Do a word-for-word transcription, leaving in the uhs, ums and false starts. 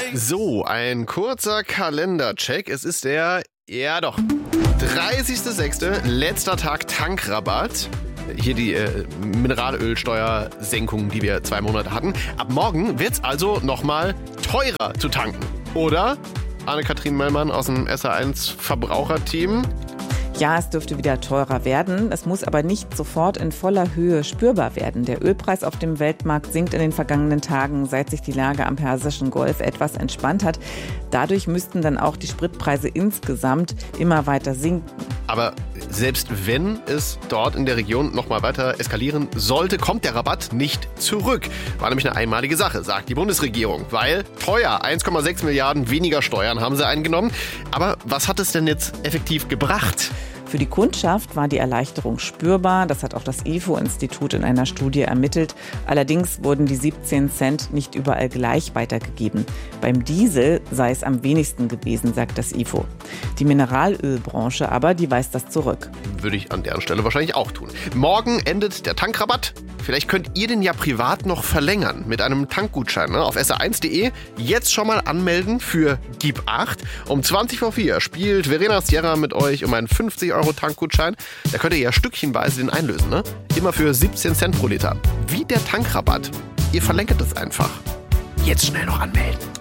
So, ein kurzer Kalendercheck. Es ist der, ja doch, dreißigster sechste letzter Tag Tankrabatt. Hier die äh, Mineralölsteuersenkung, die wir zwei Monate hatten. Ab morgen wird's also nochmal teurer zu tanken. Oder? Anne-Kathrin Möllmann aus dem S A eins Verbraucherteam. Ja, es dürfte wieder teurer werden. Es muss aber nicht sofort in voller Höhe spürbar werden. Der Ölpreis auf dem Weltmarkt sinkt in den vergangenen Tagen, seit sich die Lage am Persischen Golf etwas entspannt hat. Dadurch müssten dann auch die Spritpreise insgesamt immer weiter sinken. Aber selbst wenn es dort in der Region nochmal weiter eskalieren sollte, kommt der Rabatt nicht zurück. War nämlich eine einmalige Sache, sagt die Bundesregierung. Weil teuer, eins Komma sechs Milliarden weniger Steuern haben sie eingenommen. Aber was hat es denn jetzt effektiv gebracht? Für die Kundschaft war die Erleichterung spürbar. Das hat auch das I F O-Institut in einer Studie ermittelt. Allerdings wurden die siebzehn Cent nicht überall gleich weitergegeben. Beim Diesel sei es am wenigsten gewesen, sagt das I F O. Die Mineralölbranche aber, die weist das zurück. Würde ich an deren Stelle wahrscheinlich auch tun. Morgen endet der Tankrabatt. Vielleicht könnt ihr den ja privat noch verlängern mit einem Tankgutschein, ne? Auf S A eins punkt de. Jetzt schon mal anmelden für Gib acht. Um zwanzig vor vier spielt Verena Sierra mit euch um einen fünfzig Euro Tankgutschein. Da könnt ihr ja stückchenweise den einlösen, ne? Immer für siebzehn Cent pro Liter. Wie der Tankrabatt. Ihr verlängert es einfach. Jetzt schnell noch anmelden.